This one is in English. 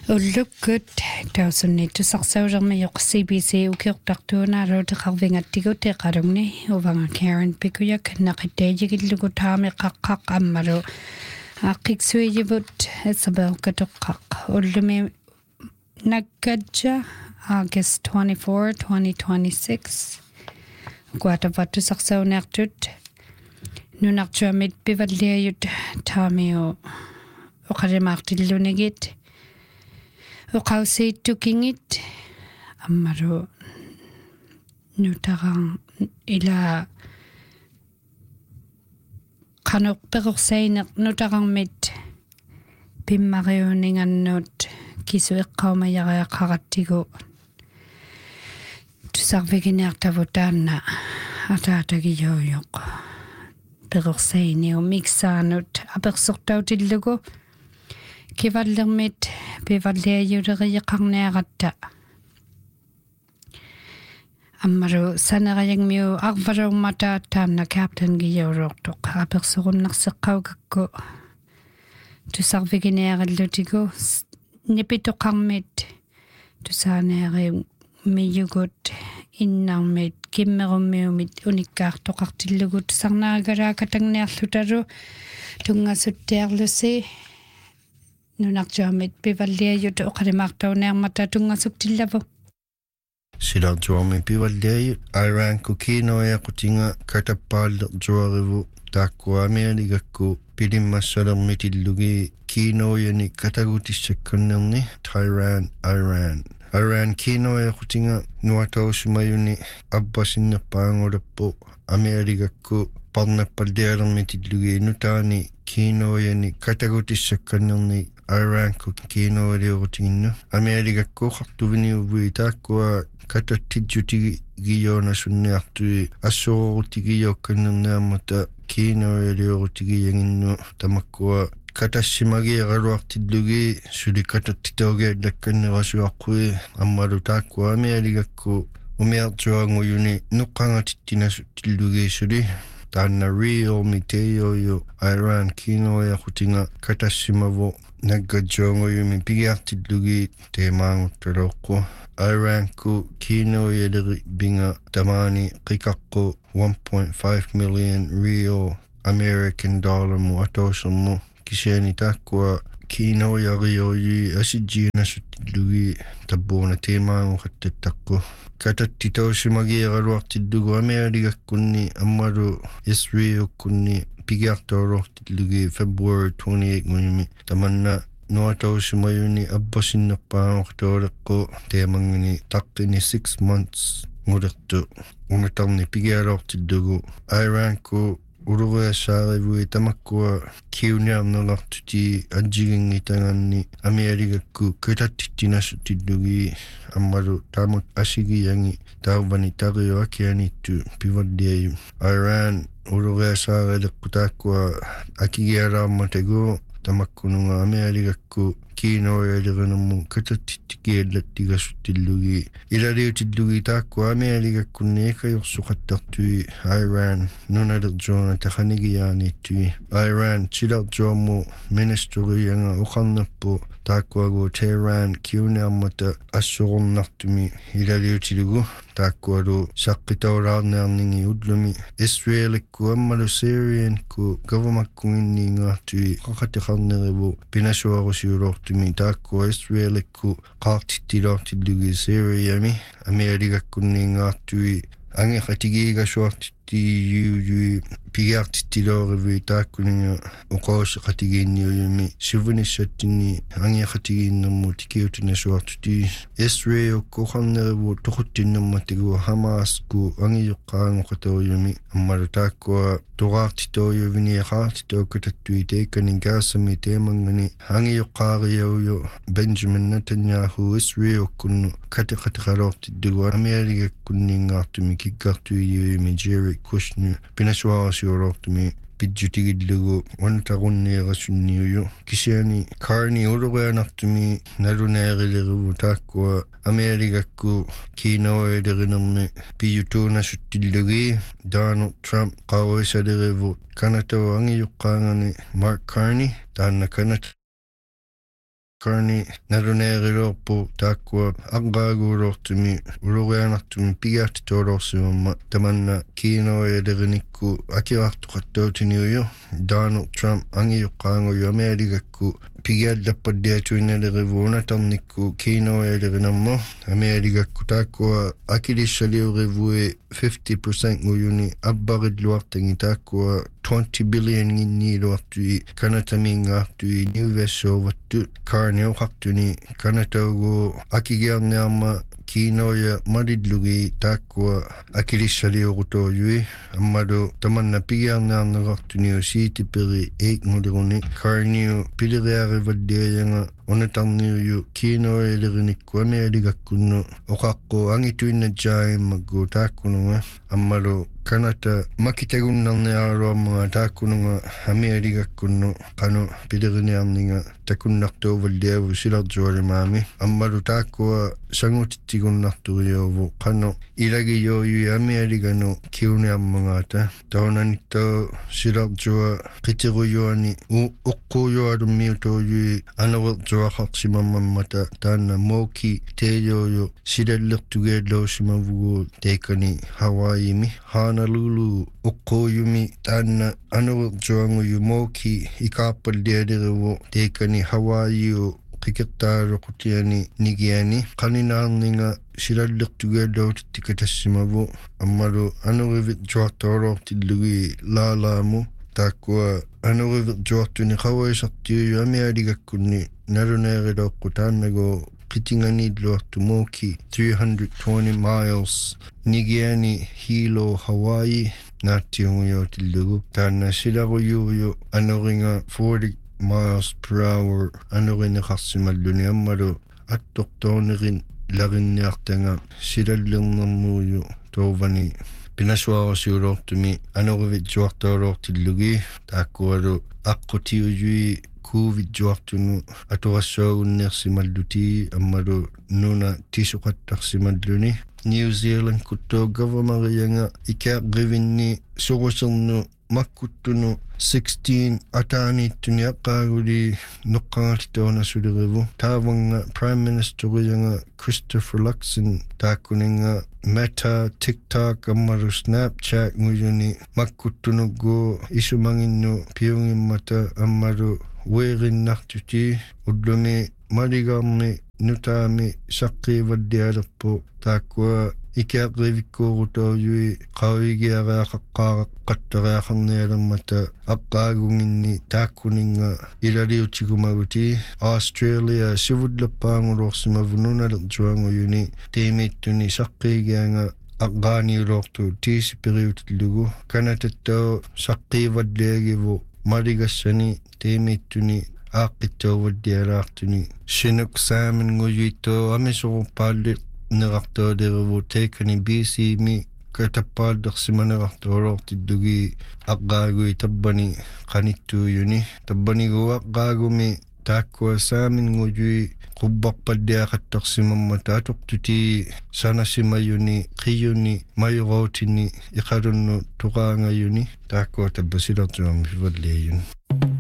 Ullukut tausunni tusarsaullermi CBC ukiortartuunaalu teqarvingattigut teqalungni uvanga Karen Pikuyak naqittajigillugu taami qaqqaq ammalu aqiqsuijibut Isabel katuqqaq ullumi nakkajja August 24, 2026 kuatavattusarsaunartut nunartuamit pivalliajut taamiu uqalimaartillunigit uqausiittukingit ammaru nutarang ila qanuqpeqorsaineq nutarangmit pimmariuningannut kisueqqaumajariaqarattigu tusarviginiartavutaanna ataatagijouyuq peqorsainiu miksaanut apersortautillugu kivallermit pivalliajuleriaqarniaqatta ammaru sanerajangmiu arvaluummata taanna captain gijouluortoq apersorunnarseqqaugakku tusarviginiarallutigu nipitoqarmit tusaaneeri miyugut innarmit kimmerummiumit unikkaartoqartillugu tusarnaagalaakatangniarlutalu tungasuttiarlusi nunartuamit pivalliajut uqalimaartaunearmata tungasuktillavu Silartuarmi pivalliajut Iran kukinoyaqutinga katappaallерtuarivu taakkua Amerikakku pilimmassalermitillugi kinoyani katagutissakkunnerni Iran kinoyaqutinga nuatausumayuni abbasinnerpaanguleppu Amerikakku parnappallialermitillugi nutaani kinoyani katagutissakkannerni Iran kinoyaliurutinginnu Amerikakku qartuviniuvui taakkua katattijjutigi giyonasunniartui assuruutigiyookkannerniammata kinoyaliurutigiyanginnu tamakkua katassimagiaqaluartillugi sulikatattitaugiallakkannerasuaqqui ammalu taakkua Amerikakku umiartuanguyuni nuqqangatittinasuttillugi suli taanna real miteyoyu Iran kinoyaqutinga katassimavu naggajoonguyumi pigiartillugi teemaanguttaloqqu Iranku kinoyaleri binga tamani qiqaqqu 1.5 million real American dollar mu atoosermu kisiani taakkua kinoyariyoyi asijjiinasuttillugi tabbuuna teemaanguqattattaqqu katattitausimagiaqaluartillugu Amerikakkunni ammalu Israelukkunni pigiartoorortillugi February 28 nguyumi tamanna nuatausimayuni abbasinnerpaanguqtooleqqu teemangini taqqini 6 months ngulertu unatarni pigialoortillugu Iranku ulureassaarivui tamakkua kiuniarnerlartuti anjigingitanganni Amerikakku katattittinasuttillugi ammalu taamak asigiyangi taavani tarioakianittu pivalliaju Iran ulureassaareleqqu taakkua akigialaarmatagu tamakkununga Amerikakku kinoyalerinermu katattittigiallattigasuttillugi ilaliutillugi taakkua Amerikakkunni ekajorsuqattartui Iran nunalerjoona taqanigiyaaniittui Iran silarjoormu ministerianga uqarnerpu taakkuagu Tehran kiuniarmata assururnartumi ilaliutilugu taakkualu saqqitaulaarniarningi ullumi Israelikku ammalu Syrianku gavamakkunginniingaartui qaqatiqarnerivu pinasuarusiulortumi taakkua Israelikku qaartittiloortillugi Syriami Amerikakkunniingaartui angeqatigiigasuartittiyuujui pigiartittiloorivui taakkuninga uqoosiqatigiinniuyumi sivunissattini angeqatigiinnermu tikiutinasuartuti Israelukku uqarnerivu toquttinnermatigu Hamasku angiyoqqaangoqatouyumi ammalu taakkua toqaartitouyuviniaqaartitaukkatattui teikkanin Gaasami teemangani angiyoqqaariyauyu Benjamin Netanyahu Israelukkunnu katiqatiqaloortittugu Amerikakkunniingaartumi kikkartuiyuimi Jared Kushner pinasuarasiulortumi pidjutigillugu wantarunnierasunniuyu kisiani Carney ulureanartumi naluneerilerivu taakkua Amerikakku kinoyalerinermi piyutuunasuttillugi Donald Trump qaruisalerivu kanatau angiyoqqaangani Mark Carney taanna kanat karni naruneerilorpu taakkua aqaaguulortumi ulurianartumi pigaatitoolorsimamma tamanna kiinoyalerinikku akiartuqattautiniuyu Donald Trump angiuqqaanguyu Amerikakku pigiallappaddiatuinalerivuuna tarnikku kiinoyalerinammo Amerikakku taakkua akilissaliurivui 50% nguyuni abbarilluartangi taakkua 20 billion nginniiluartui kanatamingaartui niuviassuuvattu karniuqartuni kanataugu akigiarniarma kiinoya marillugi taakkua akilissaliurutoojui ammalu tamanna pigiarniarneqartuniu siitiperi 8 nguliruni karniu piliriarivalliayanga onatarniuyu kiinoyalerinikku Amerikakkunnu oqaqqu angituinnajaaimmakku taakkununga ammalu kanata makitagunnarniaruammaa taakkununga Amerikakkunnu qanu piliriniarninga takunnartuuvalliavu silarjualimaami ammalu taakkua sangutitigunnarturiuvu qanu ilagiyooyu Amerikanu kiuniarmangaata taunanittau silarjua qitiruyuani uqquyualummiutooyui anererjuaqarsimammammata taanna mooki teeyooyu silallertugeellausimavugu teekani Hawaii-mi Honolulu uqquyumi taanna anererjuanguyu mooki ikaarpallialerivu teekani Hawaii-u qikertaaluqutiani nigiani qaninaarninga silallertugeellautikatassimavu ammalu anerivit juartoorortillugi laalaamu taakkua anerivit juartuni qawaisartiuyu Amerikakkunni naluneeriloqqu taannagu qitinganiilluartu mooki 320 miles nigiani Hilo Hawaii naattiunguyautillugu taanna silaruyuuyu aneringa 40 miles per hour anerineqarsimalluni ammalu attortoornerin larinniartanga silallernermuuyu toovani pinasuarasiulortumi anerivit juartoolortillugi taakkualu aqqutiujui COVID-juartunu aturassuagunniarsimalluti ammalu nuna tisuqattarsimalluni New Zealand kutto governmarianga ikaaqrivinni surusernu makkuttunu 16 ataaniittuni aqqaaguli noqqangalitoonassulerivu taavanga Prime Ministerianga Christopher Luxon taakkuninga Meta, TikTok, ammalu Snapchat nguyuni makkuttunuggu isumanginnu piungimmata ammalu weerinnartuti ullumi maligarmi nutaami saqqivaddialerpu taakkua ikaaqrivikkuurutoojui qawigiaraaqaqqaaqattariaqarnialermata aqqaagunginni taakkuninga ilaliutigumaguti Australia sivullerpaangulorsimavununallerjuanguyuni tiimiittuni saqqiigianga aqqaaniulortu tiisipiriutillugu kanatattau saqqiivalliagivu maligassani tiimiittuni aaqqittuuvaddialaartuni Chinook salmon nguyuitto amisoruppaalli nerartoolerivu teekani BC-mi katapaallersimanerartoolortiddugi aqqaagui tabbani qanittuuyuni tabbanigu aqqaagumi taakkua salmon nguyui qubbarpalliaqattarsimammata atoqtuti sanasimayuni qiyuni mayurootini iqalunnu tuqaangayuni taakkua tabbasilartuami fivalliayuni